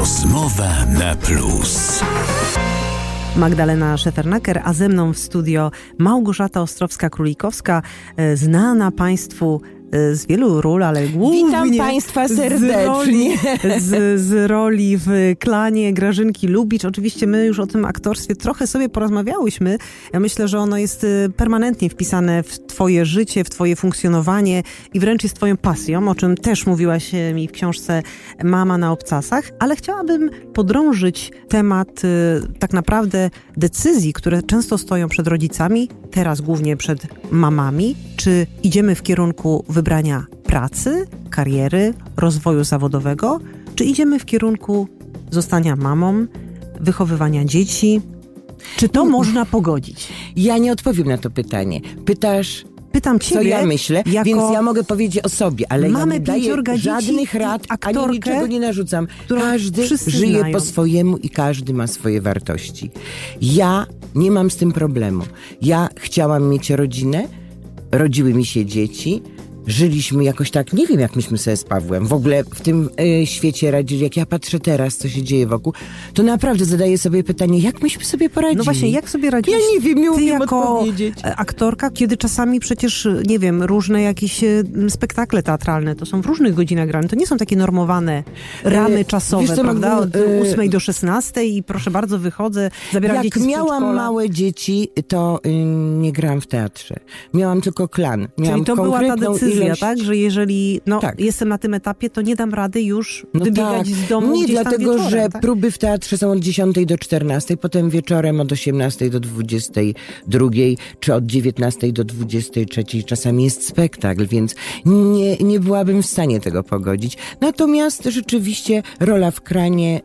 Rozmowa na plus. Magdalena Szefernaker, a ze mną w studio Małgorzata Ostrowska-Królikowska, znana Państwu z wielu ról, ale głównie witam Państwa serdecznie. Z roli w Klanie Grażynki Lubicz. Oczywiście my już o tym aktorstwie trochę sobie porozmawiałyśmy. Ja myślę, że ono jest permanentnie wpisane w Twoje życie, w Twoje funkcjonowanie i wręcz jest Twoją pasją, o czym też mówiłaś mi w książce Mama na obcasach. Ale chciałabym podrążyć temat tak naprawdę decyzji, które często stoją przed rodzicami, teraz głównie przed mamami. Czy idziemy w kierunku wybrania pracy, kariery, rozwoju zawodowego, czy idziemy w kierunku zostania mamą, wychowywania dzieci? Czy to można pogodzić? Ja nie odpowiem na to pytanie. Pytam Ciebie, co ja myślę, więc ja mogę powiedzieć o sobie, ale ja nie daję żadnych rad, ani niczego nie narzucam. Każdy żyje po swojemu i każdy ma swoje wartości. Ja nie mam z tym problemu. Ja chciałam mieć rodzinę, rodziły mi się dzieci, żyliśmy jakoś tak, nie wiem jak myśmy sobie z Pawłem w ogóle w tym świecie radzili. Jak ja patrzę teraz, co się dzieje wokół, to naprawdę zadaję sobie pytanie, jak myśmy sobie poradzili? No właśnie, jak sobie radzisz? Ja nie wiem, nie umiem odpowiedzieć. Aktorka, kiedy czasami przecież, nie wiem, różne jakieś spektakle teatralne, to są w różnych godzinach grane, to nie są takie normowane ramy czasowe, prawda? Od 8 do 16 i proszę bardzo, wychodzę, zabieram dzieci z przedszkola. Jak miałam małe dzieci, to nie grałam w teatrze. Miałam tylko Klan. Miałam Czyli to była ta decyzja, tak? Że jeżeli jestem na tym etapie, to nie dam rady już wybiegać z domu nie, gdzieś tam dlatego, wieczorem, że tak? próby w teatrze są od 10 do 14, potem wieczorem od 18 do 22, czy od 19 do 23. Czasami jest spektakl, więc nie byłabym w stanie tego pogodzić. Natomiast rzeczywiście rolę w Klanie.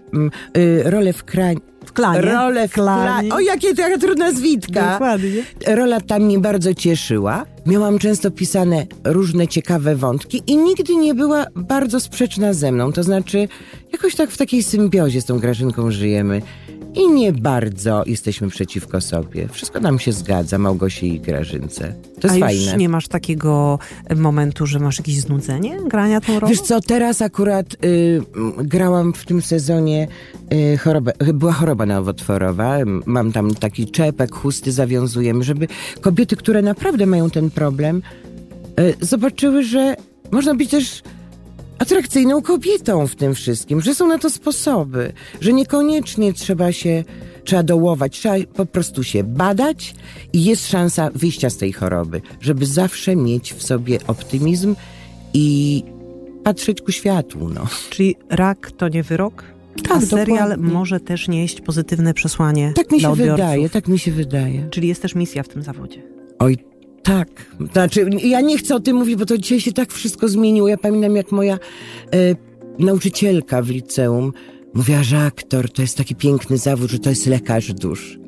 O, jakie to trudna zwitka. Dokładnie. Rola tam mnie bardzo cieszyła. Miałam często pisane różne ciekawe wątki i nigdy nie była bardzo sprzeczna ze mną. To znaczy, jakoś tak w takiej symbiozie z tą Grażynką żyjemy. I nie bardzo jesteśmy przeciwko sobie. Wszystko nam się zgadza, Małgosi i Grażynce. To jest fajne. A już nie masz takiego momentu, że masz jakieś znudzenie grania tą rolą? Wiesz co, teraz akurat grałam w tym sezonie była choroba nowotworowa. Mam tam taki czepek, chusty zawiązujemy, żeby kobiety, które naprawdę mają ten problem, zobaczyły, że można być też atrakcyjną kobietą w tym wszystkim, że są na to sposoby, że niekoniecznie trzeba dołować, trzeba po prostu się badać i jest szansa wyjścia z tej choroby, żeby zawsze mieć w sobie optymizm i patrzeć ku światłu. Czyli rak to nie wyrok? Tak, a serial dokładnie. może też nieść pozytywne przesłanie tak mi dla się odbiorców. Tak mi się wydaje. Czyli jest też misja w tym zawodzie. Oj, tak. Znaczy, ja nie chcę o tym mówić, bo to dzisiaj się tak wszystko zmieniło. Ja pamiętam, jak moja nauczycielka w liceum mówiła, że aktor to jest taki piękny zawód, że to jest lekarz dusz.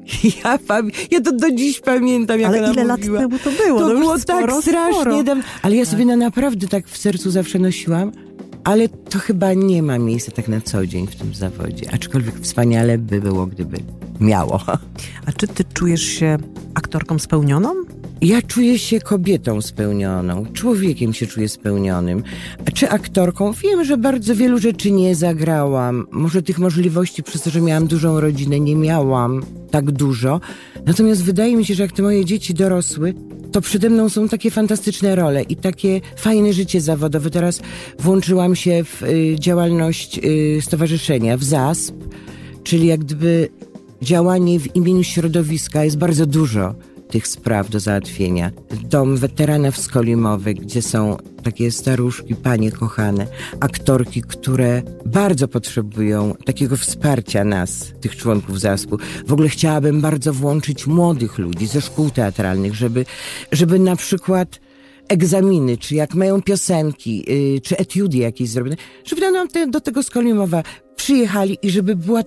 Ja to do dziś pamiętam, jak ale ona ile mówiła. lat temu to było? To było sporo, tak strasznie. Ale ja sobie naprawdę tak w sercu zawsze nosiłam. Ale to chyba nie ma miejsca tak na co dzień w tym zawodzie. Aczkolwiek wspaniale by było, gdyby miało. A czy ty czujesz się aktorką spełnioną? Ja czuję się kobietą spełnioną, człowiekiem się czuję spełnionym. A czy aktorką? Wiem, że bardzo wielu rzeczy nie zagrałam. Może tych możliwości, przez to, że miałam dużą rodzinę, nie miałam tak dużo. Natomiast wydaje mi się, że jak te moje dzieci dorosły, to przede mną są takie fantastyczne role i takie fajne życie zawodowe. Teraz włączyłam się w działalność stowarzyszenia, w ZASP, czyli jak gdyby działanie w imieniu środowiska. Jest bardzo dużo tych spraw do załatwienia. Dom weteranów Skolimowy, gdzie są takie staruszki, panie kochane, aktorki, które bardzo potrzebują takiego wsparcia nas, tych członków ZASP-u. W ogóle chciałabym bardzo włączyć młodych ludzi ze szkół teatralnych, żeby na przykład egzaminy, czy jak mają piosenki, czy etiudy jakieś zrobione, żeby nam do tego Skolimowa przyjechali i żeby była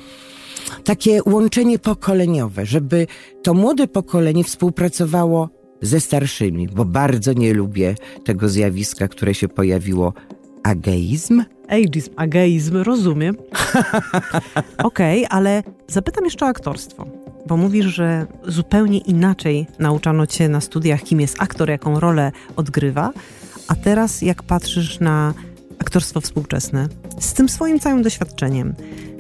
takie łączenie pokoleniowe, żeby to młode pokolenie współpracowało ze starszymi, bo bardzo nie lubię tego zjawiska, które się pojawiło. Ageizm? Ageizm, rozumiem. Okej, ale zapytam jeszcze o aktorstwo, bo mówisz, że zupełnie inaczej nauczano cię na studiach, kim jest aktor, jaką rolę odgrywa, a teraz jak patrzysz na aktorstwo współczesne, z tym swoim całym doświadczeniem,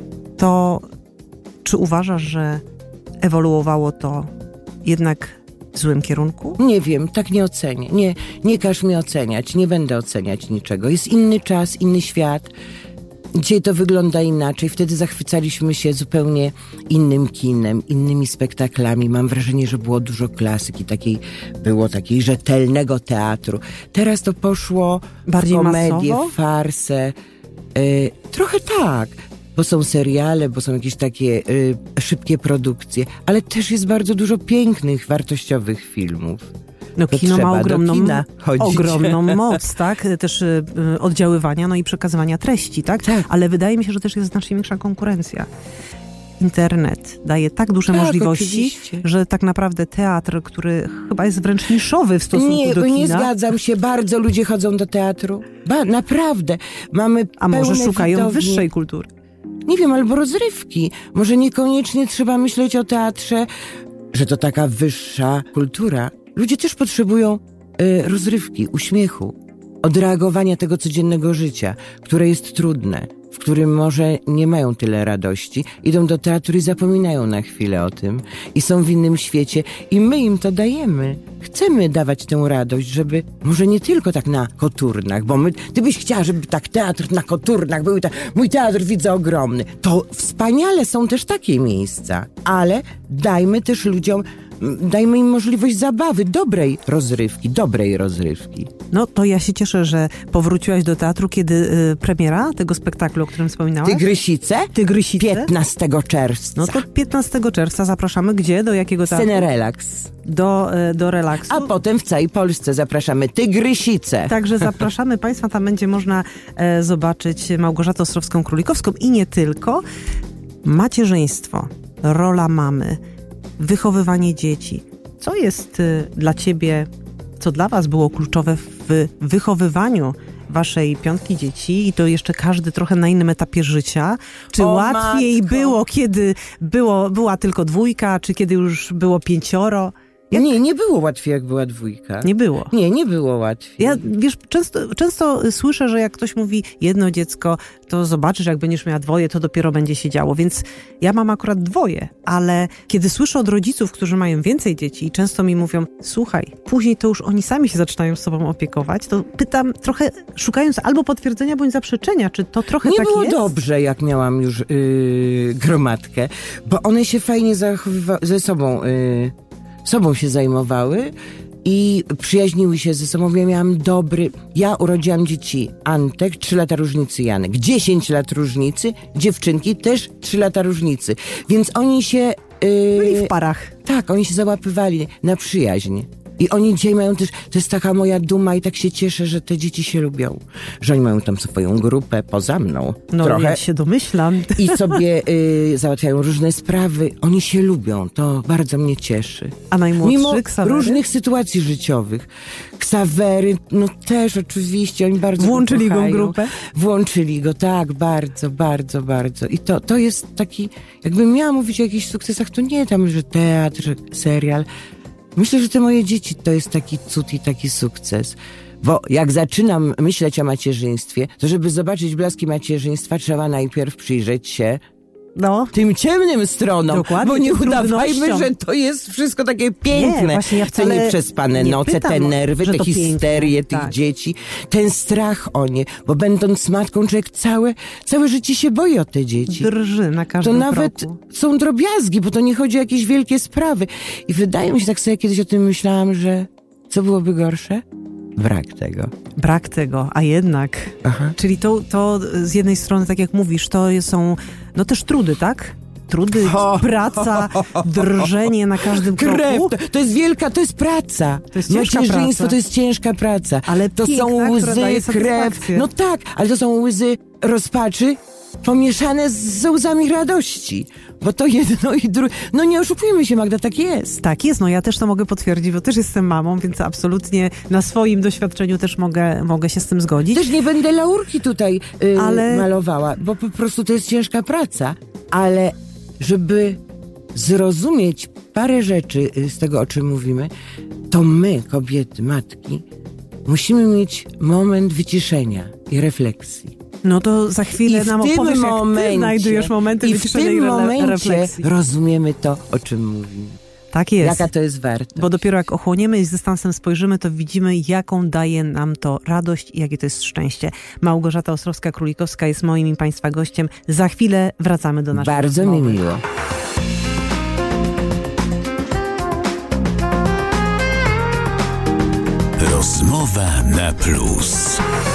to czy uważasz, że ewoluowało to jednak w złym kierunku? Nie wiem, tak nie ocenię. Nie każ mi oceniać, nie będę oceniać niczego. Jest inny czas, inny świat. Dzisiaj to wygląda inaczej. Wtedy zachwycaliśmy się zupełnie innym kinem, innymi spektaklami. Mam wrażenie, że było dużo klasyki, takiej rzetelnego teatru. Teraz to poszło bardziej w komedię, masowo? w farsę. Trochę tak, bo są seriale, bo są jakieś takie szybkie produkcje, ale też jest bardzo dużo pięknych, wartościowych filmów. No To kino ma trzeba do ogromną, kina chodzić. ogromną moc, tak? Też oddziaływania, no i przekazywania treści, tak? Tak. Ale wydaje mi się, że też jest znacznie większa konkurencja. Internet daje tak duże Tak, możliwości, oczywiście. że tak naprawdę teatr, który chyba jest wręcz niszowy w stosunku do kina. Nie zgadzam się, bardzo ludzie chodzą do teatru. Naprawdę. Mamy A może pełne szukają widownie. wyższej kultury? Nie wiem, albo rozrywki. Może niekoniecznie trzeba myśleć o teatrze, że to taka wyższa kultura. Ludzie też potrzebują rozrywki, uśmiechu, odreagowania tego codziennego życia, które jest trudne, w którym może nie mają tyle radości, idą do teatru i zapominają na chwilę o tym i są w innym świecie i my im to dajemy. Chcemy dawać tę radość, żeby może nie tylko tak na koturnach, bo ty byś chciała, żeby tak teatr na koturnach był, mój teatr widzę ogromny. To wspaniale są też takie miejsca, ale dajmy też ludziom, dajmy im możliwość zabawy, dobrej rozrywki. No to ja się cieszę, że powróciłaś do teatru, kiedy premiera tego spektaklu, o którym wspominałaś? Tygrysice? 15 czerwca. No to 15 czerwca zapraszamy gdzie? Do jakiego teatru? Scenę Relaks. Do relaksu. A potem w całej Polsce zapraszamy Tygrysice. Także zapraszamy Państwa, tam będzie można zobaczyć Małgorzatę Ostrowską-Królikowską i nie tylko. Macierzyństwo, rola mamy, wychowywanie dzieci. Co jest dla Ciebie, co dla Was było kluczowe w wychowywaniu Waszej 5 dzieci i to jeszcze każdy trochę na innym etapie życia? Czy łatwiej matko. było, kiedy była tylko 2, czy kiedy już było 5? Nie było łatwiej, jak była 2. Nie było. Nie było łatwiej. Ja, wiesz, często słyszę, że jak ktoś mówi 1 dziecko, to zobaczysz, jak będziesz miała 2, to dopiero będzie się działo. Więc ja mam akurat 2, ale kiedy słyszę od rodziców, którzy mają więcej dzieci i często mi mówią, słuchaj, później to już oni sami się zaczynają sobą opiekować, to pytam trochę, szukając albo potwierdzenia, bądź zaprzeczenia, czy to trochę Nie tak było jest? dobrze, jak miałam już gromadkę, bo one się fajnie ze sobą się zajmowały i przyjaźniły się ze sobą. Ja urodziłam dzieci Antek, 3 lata różnicy Janek, 10 lat różnicy, dziewczynki też 3 lata różnicy. Więc oni się... Byli w parach. Tak, oni się załapywali na przyjaźń. I oni dzisiaj mają też, to jest taka moja duma i tak się cieszę, że te dzieci się lubią. Że oni mają tam swoją grupę poza mną. No trochę. ja się domyślam. I sobie załatwiają różne sprawy. Oni się lubią. To bardzo mnie cieszy. A najmłodszy Mimo Ksawery? różnych sytuacji życiowych. Ksawery, no też oczywiście. Oni bardzo Włączyli go w kochają. grupę? Włączyli go, tak. Bardzo, bardzo, bardzo. I to jest taki, jakbym miała mówić o jakichś sukcesach, to nie tam, że teatr, że serial. Myślę, że te moje dzieci to jest taki cud i taki sukces. Bo jak zaczynam myśleć o macierzyństwie, to żeby zobaczyć blaski macierzyństwa, trzeba najpierw przyjrzeć się tym ciemnym stronom. Dokładnie, bo nie tym udawajmy, trudnościom. że to jest wszystko takie piękne. Nie, właśnie ja wcale te nieprzespane nie noce, pytam, te nerwy, że te to histerie piękne, tych tak. dzieci, ten strach o nie. Bo będąc matką, człowiek całe życie się boi o te dzieci. Drży na każdym To nawet kroku. są drobiazgi, bo to nie chodzi o jakieś wielkie sprawy. I wydaje mi się, tak sobie kiedyś o tym myślałam, że co byłoby gorsze? Brak tego, a jednak. Aha. Czyli to z jednej strony, tak jak mówisz, to są też trudy, tak? Trudy, praca, drżenie na każdym Krew, kroku. to jest praca. To jest ciężka Macierzyństwo praca. to jest ciężka praca. Ale to piękna, są która łzy, daje krew. satysfakcję. No tak, ale to są łzy rozpaczy pomieszane z łzami radości. Bo to jedno i drugie. No nie oszukujmy się, Magda, tak jest. Tak jest, ja też to mogę potwierdzić, bo też jestem mamą, więc absolutnie na swoim doświadczeniu też mogę się z tym zgodzić. Też nie będę laurki tutaj malowała, bo po prostu to jest ciężka praca. Ale żeby zrozumieć parę rzeczy z tego, o czym mówimy, to my, kobiety, matki, musimy mieć moment wyciszenia i refleksji. No to za chwilę nam opowiesz, jak ty znajdujesz momenty wyciszenia i refleksji. Rozumiemy to, o czym mówimy. Tak jest. Jaka to jest wartość. Bo dopiero jak ochłoniemy i z dystansem spojrzymy, to widzimy, jaką daje nam to radość i jakie to jest szczęście. Małgorzata Ostrowska-Królikowska jest moim i Państwa gościem. Za chwilę wracamy do naszej Bardzo rozmowy. mi miło. Rozmowa na plus.